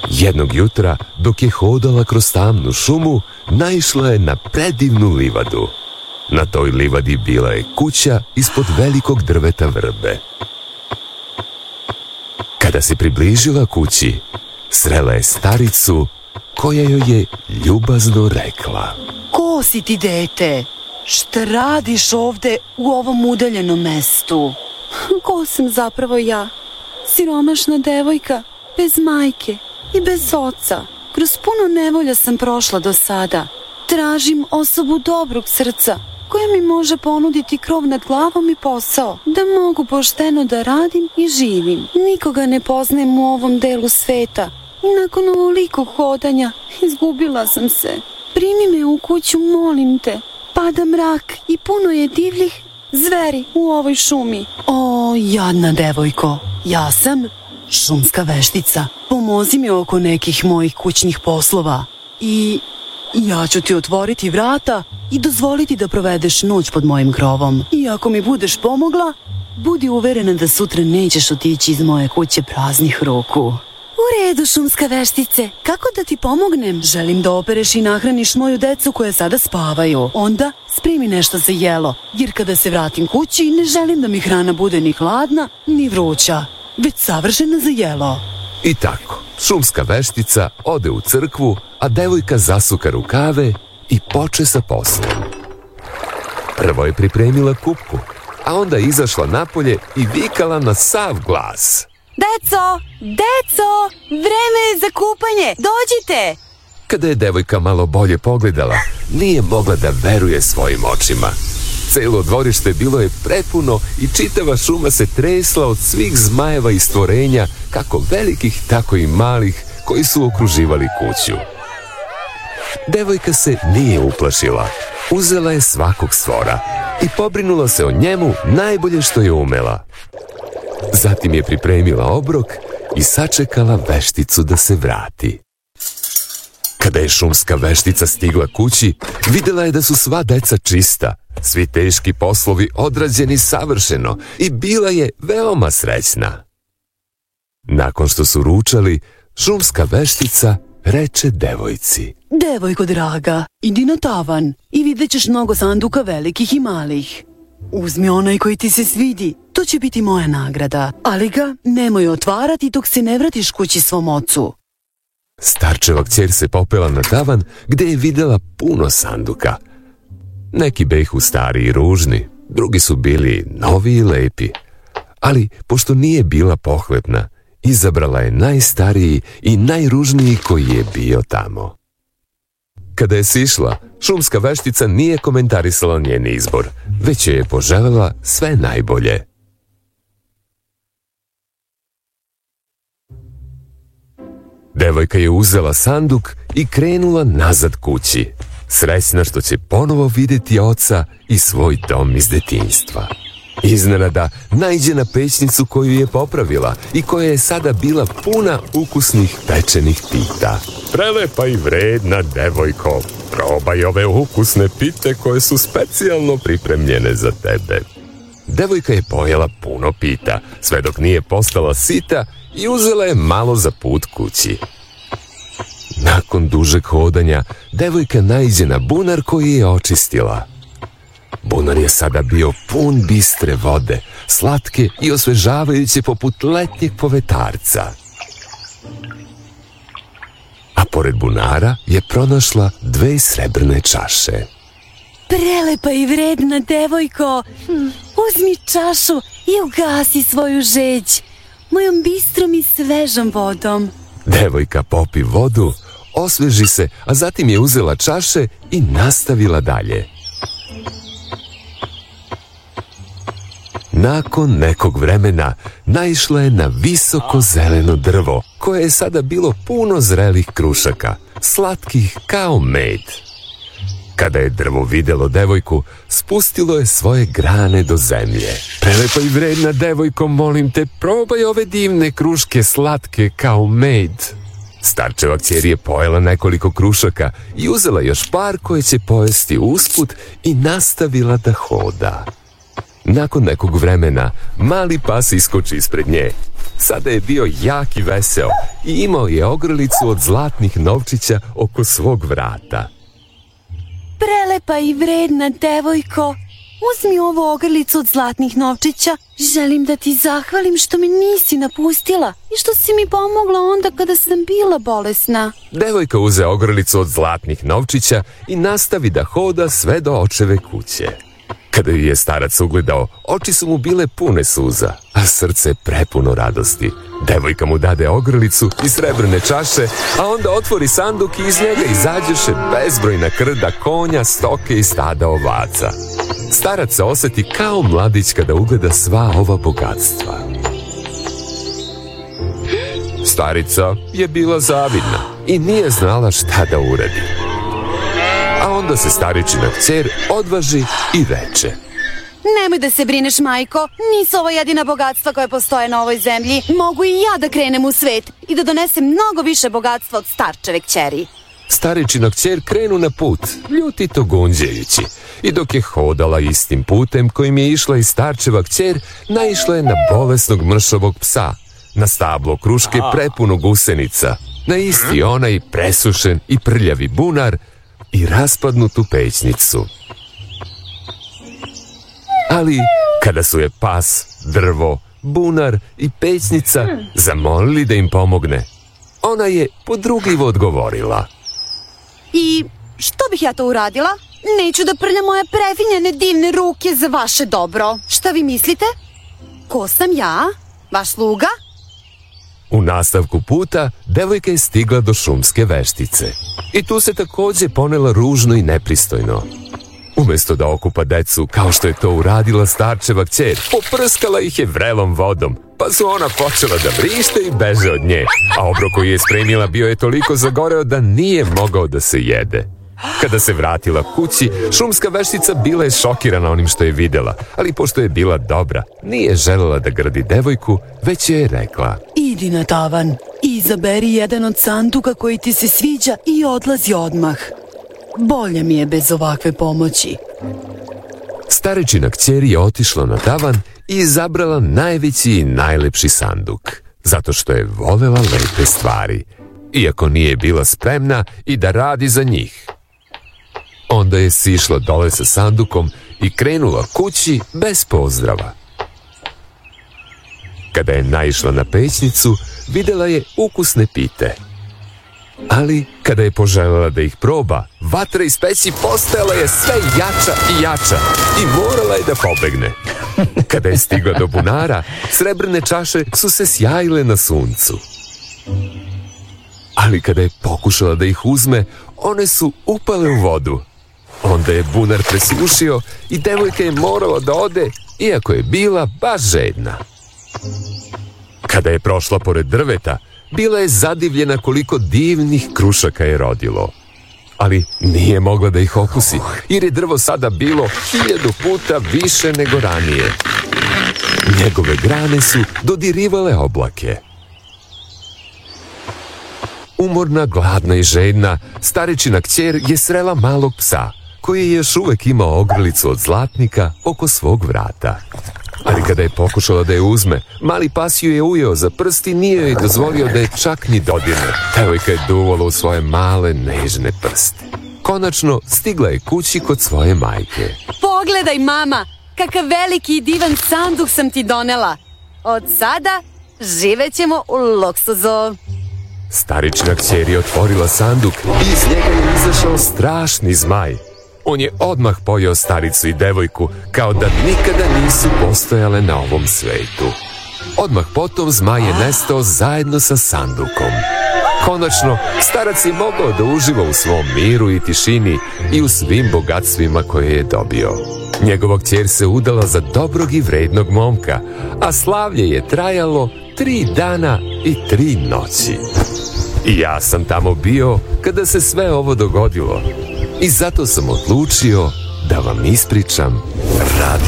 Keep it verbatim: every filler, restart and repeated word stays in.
Jednog jutra, dok je hodala kroz tamnu šumu, naišla je na predivnu livadu. Na toj livadi bila je kuća ispod velikog drveta vrbe. Kada se približila kući, srela je staricu koja joj je ljubazno rekla: Ko si ti, dete? Šta radiš ovde u ovom udaljenom mestu? Ko sam zapravo ja? Siromašna devojka, bez majke i bez oca. Kroz puno nevolja sam prošla do sada. Tražim osobu dobrog srca koja mi može ponuditi krov nad glavom i posao, da mogu pošteno da radim i živim. Nikoga ne poznajem u ovom delu sveta i nakon ovolikog hodanja izgubila sam se. Primi me u kuću, molim te. Pada mrak i puno je divljih zveri u ovoj šumi. O, jadna devojko, ja sam šumska veštica. Pomozi mi oko nekih mojih kućnih poslova i ja ću ti otvoriti vrata i dozvoliti da provedeš noć pod mojim krovom. I ako mi budeš pomogla, budi uverena da sutra nećeš otići iz moje kuće praznih ruku. U redu, šumska veštice, kako da ti pomognem? Želim da opereš i nahraniš moju decu koja sada spavaju. Onda spremi nešto za jelo, jer kada se vratim kući ne želim da mi hrana bude ni hladna, ni vruća, već savršena za jelo. I tako, šumska veštica ode u crkvu, a devojka zasuka rukave i poče sa poslom. Prvo je pripremila kupku, a onda je izašla napolje i vikala na sav glas: Deco, deco, vreme je za kupanje, dođite! Kada je devojka malo bolje pogledala, nije mogla da veruje svojim očima. Celo dvorište bilo je prepuno i čitava šuma se tresla od svih zmajeva i stvorenja, kako velikih, tako i malih, koji su okruživali kuću. Devojka se nije uplašila. Uzela je svakog stvora i pobrinula se o njemu najbolje što je umela. Zatim je pripremila obrok i sačekala vešticu da se vrati. Kada je šumska veštica stigla kući, videla je da su sva deca čista, svi teški poslovi odrađeni savršeno i bila je veoma srećna. Nakon što su ručali, šumska veštica reče devojci: Devojko draga, idi na tavan i vidjet ćeš mnogo sanduka velikih i malih. Uzmi onaj koji ti se svidi, to će biti moja nagrada, ali ga nemoj otvarati dok se ne vratiš kući svom ocu. Starčeva kćer se popela na tavan gde je videla puno sanduka. Neki behu stari i ružni, drugi su bili novi i lepi. Ali, pošto nije bila pohlepna, izabrala je najstariji i najružniji koji je bio tamo. Kada je sišla, šumska veštica nije komentarisala njen izbor, već je poželela sve najbolje. Devojka je uzela sanduk i krenula nazad kući, srećna što će ponovo vidjeti oca i svoj dom iz detinjstva. Iznenada naiđe na pećnicu koju je popravila i koja je sada bila puna ukusnih pečenih pita. Prelepa i vredna devojko, probaj ove ukusne pite koje su specijalno pripremljene za tebe. Devojka je pojela puno pita, sve dok nije postala sita i uzela je malo za put kući. Nakon dužeg hodanja, devojka naiđe na bunar koji je očistila. Bunar je sada bio pun bistre vode, slatke i osvežavajuće poput letnjeg povetarca. A pored bunara je pronašla dve srebrne čaše. Prelepa i vredna devojko, uzmi čašu i ugasi svoju žeđ mojom bistrom i svežom vodom. Devojka popi vodu, osveži se, a zatim je uzela čaše i nastavila dalje. Nakon nekog vremena naišla je na visoko zeleno drvo, koje je sada bilo puno zrelih krušaka, slatkih kao med. Kada je drvo videlo devojku, spustilo je svoje grane do zemlje. Prelepa i vredna devojko, molim te, probaj ove divne kruške slatke kao med. Starčeva kćer je pojela nekoliko krušaka i uzela još par koje će pojesti usput i nastavila da hoda. Nakon nekog vremena, mali pas iskoči ispred nje. sada je bio jak i veseo i imao je ogrlicu od zlatnih novčića oko svog vrata. Prelepa i vredna devojko, uzmi ovu ogrlicu od zlatnih novčića. Želim da ti zahvalim što me nisi napustila i što si mi pomogla onda kada sam bila bolesna. Devojka uze ogrlicu od zlatnih novčića i nastavi da hoda sve do očeve kuće. Kada ju je starac ugledao, oči su mu bile pune suza, a srce prepuno radosti. Devojka mu dade ogrlicu i srebrne čaše, a onda otvori sanduk i iz njega izađeše bezbrojna krda konja, stoke i stada ovaca. Starac se osjeti kao mladić kada ugleda sva ova bogatstva. Starica je bila zavidna i nije znala šta da uradi. A onda se staričina kćer odvaži i reče: Nemoj da se brineš, majko, nisu ovo jedina bogatstva koje postoje na ovoj zemlji. Mogu i ja da krenem u svet i da donesem mnogo više bogatstva od starčeve kćeri. Staričina kćer krenu na put, ljutito gunđajući, i dok je hodala istim putem kojim je išla i starčeva kćer, naišla je na bolesnog mršavog psa, na stablo kruške prepuno gusenica, na isti onaj presušen i prljavi bunar i raspadnutu pećnicu. Ali kada su je pas, drvo, bunar i pećnica zamolili da im pomogne, ona je podrugljivo odgovorila: I što bih ja to uradila? Neću da prljam moje prefinjene divne ruke za vaše dobro. Šta vi mislite? Ko sam ja? Vaš sluga? U nastavku puta devojka je stigla do šumske veštice i tu se također ponela ružno i nepristojno. Umjesto da okupa decu kao što je to uradila starčeva kćer, poprskala ih je vrelom vodom, pa su ona počela da vrište i beže od nje, a obrok koji je spremila bio je toliko zagoreo da nije mogao da se jede. Kada se vratila kući, šumska veštica bila je šokirana onim što je videla, ali pošto je bila dobra, nije želela da grdi devojku, već joj je rekla: Idi na tavan i izaberi jedan od sanduka koji ti se sviđa i odlazi odmah. Bolje mi je bez ovakve pomoći. Staričina kćer je otišla na tavan i izabrala najveći i najlepši sanduk, zato što je volela lepe stvari, iako nije bila spremna i da radi za njih. Onda je sišla dole sa sandukom i krenula kući bez pozdrava. Kada je naišla na pećnicu, videla je ukusne pite. Ali kada je poželjela da ih proba, vatra iz peći postajala je sve jača i jača i morala je da pobegne. Kada je stigla do bunara, srebrne čaše su se sjajile na suncu. Ali kada je pokušala da ih uzme, one su upale u vodu. Onda je bunar presušio i devojka je morala da ode, iako je bila baš žedna. Kada je prošla pored drveta, bila je zadivljena koliko divnih krušaka je rodilo. Ali nije mogla da ih okusi, jer je drvo sada bilo hiljadu puta više nego ranije. Njegove grane su dodirivale oblake. Umorna, gladna i žedna, staričina kćer je srela malog psa, koji je još uvek imao ogrlicu od zlatnika oko svog vrata. Ali kada je pokušala da je uzme, mali pas ju je ujeo za prst i nije joj dozvolio da je čak ni dodirne. Devojka je duvala u svoje male, nežne prste. Konačno stigla je kući kod svoje majke. Pogledaj, mama, kakav veliki i divan sanduk sam ti donela. Od sada živećemo u luksuzu. Staričina kćer je otvorila sanduk i iz njega je izašao strašni zmaj. On je odmah pojeo staricu i devojku kao da nikada nisu postojale na ovom svetu. Odmah potom zmaj je nestao zajedno sa sandukom. Konačno, starac je mogao da uživa u svom miru i tišini i u svim bogatstvima koje je dobio. Njegova kćer se udala za dobrog i vrednog momka, a slavlje je trajalo tri dana i tri noći. I ja sam tamo bio kada se sve ovo dogodilo. I zato sam odlučio da vam ispričam radio